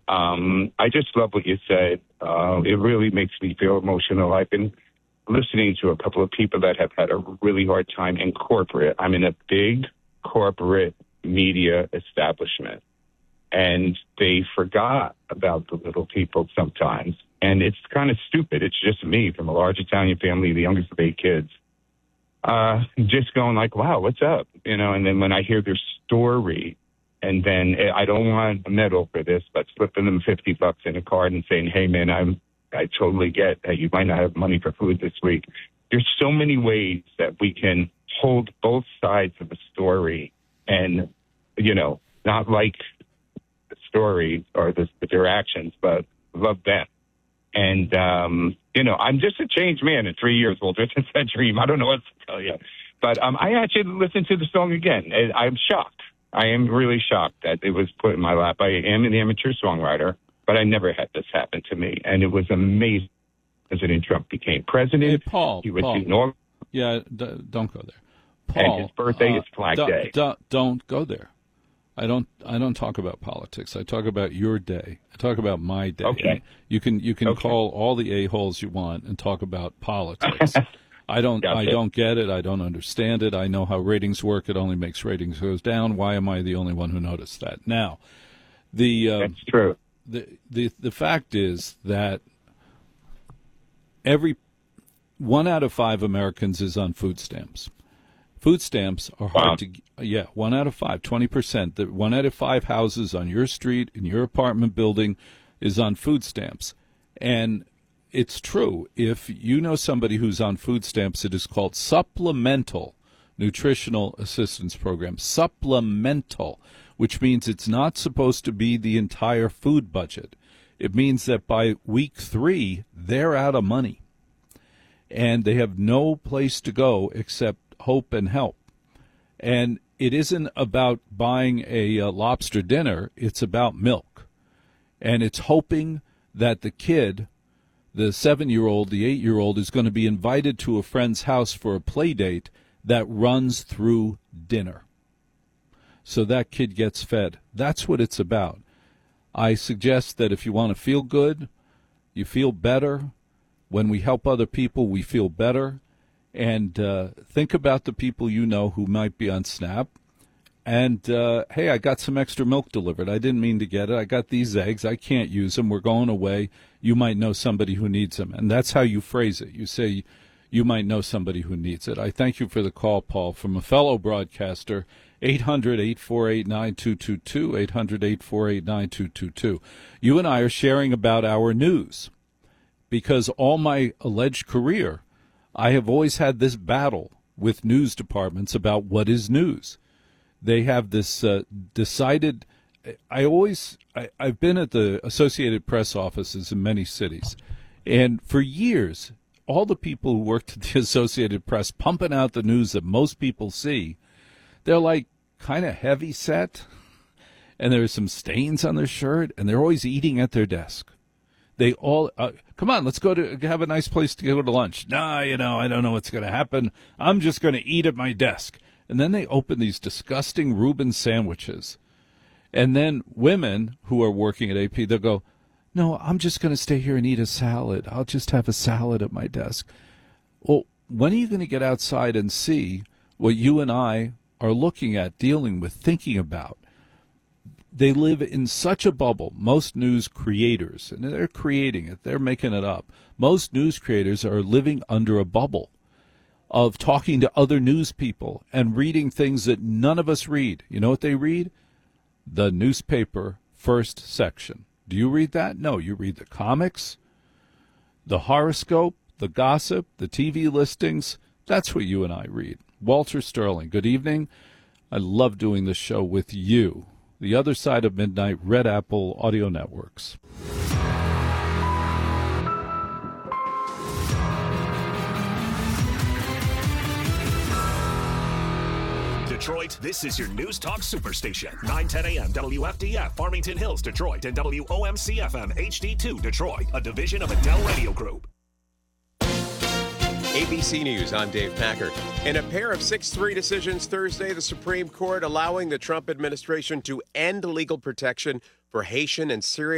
I just love what you said. It really makes me feel emotional. I've been listening to a couple of people that have had a really hard time in corporate. I'm in a big corporate media establishment, and they forgot about the little people sometimes. And it's kind of stupid. It's just me from a large Italian family, the youngest of 8 kids, just going like, wow, what's up? And then when I hear their story, and then I don't want a medal for this, but slipping them $50 in a card and saying, hey, man, I totally get that you might not have money for food this week. There's so many ways that we can hold both sides of a story and, not like the story or their actions, but love them. And, I'm just a changed man in 3 years, Walter. Since that dream. I don't know what to tell you. But I actually listened to the song again. And I'm shocked. I am really shocked that it was put in my lap. I am an amateur songwriter, but I never had this happen to me. And it was amazing. President Trump became president. Hey, Paul. He was Paul. Yeah, don't go there. Paul, and his birthday is Flag Day. Don't go there. I don't talk about politics. I talk about your day. I talk about my day. Okay. You can call all the a-holes you want and talk about politics. I don't get it. I don't understand it. I know how ratings work. It only makes ratings goes down. Why am I the only one who noticed that? Now, that's true. The fact is that 1 out of 5 Americans is on food stamps. Food stamps are hard to – 1 out of 5, 20%. 1 out of 5 houses on your street, in your apartment building, is on food stamps. And it's true. If you know somebody who's on food stamps, it is called Supplemental Nutritional Assistance Program. Supplemental, which means it's not supposed to be the entire food budget. It means that by week 3, they're out of money. And they have no place to go except hope and help. And it isn't about buying a lobster dinner. It's about milk. And it's hoping that the kid, the 7-year-old, the 8-year-old, is going to be invited to a friend's house for a play date that runs through dinner. So that kid gets fed. That's what it's about. I suggest that if you want to feel good, you feel better. When we help other people, we feel better. And think about the people you know who might be on SNAP. And, hey, I got some extra milk delivered. I didn't mean to get it. I got these eggs. I can't use them. We're going away. You might know somebody who needs them. And that's how you phrase it. You say you might know somebody who needs it. I thank you for the call, Paul, from a fellow broadcaster, 800-848-9222, 800-848-9222. You and I are sharing about our news because all my alleged career, I have always had this battle with news departments about what is news. They have this decided. I've been at the Associated Press offices in many cities, and for years, all the people who worked at the Associated Press pumping out the news that most people see, they're like kind of heavy set, and there's some stains on their shirt, and they're always eating at their desk. They all, come on, let's go to have a nice place to go to lunch. Nah, I don't know what's going to happen. I'm just going to eat at my desk. And then they open these disgusting Reuben sandwiches. And then women who are working at AP, they'll go, no, I'm just going to stay here and eat a salad. I'll just have a salad at my desk. Well, when are you going to get outside and see what you and I are looking at, dealing with, thinking about? They live in such a bubble. Most news creators, and they're creating it, they're making it up. Most news creators are living under a bubble of talking to other news people and reading things that none of us read. You know what they read? The newspaper first section. Do you read that? No, you read the comics, the horoscope, the gossip, the TV listings. That's what you and I read. Walter Sterling, good evening. I love doing this show with you. The Other Side of Midnight, Red Apple Audio Networks. Detroit, this is your News Talk Superstation. 910 a.m. WFDF, Farmington Hills, Detroit, and WOMC-FM HD2, Detroit, a division of Adele Radio Group. ABC News, I'm Dave Packer. In a pair of 6-3 decisions Thursday, the Supreme Court allowing the Trump administration to end legal protection for Haitian and Syrian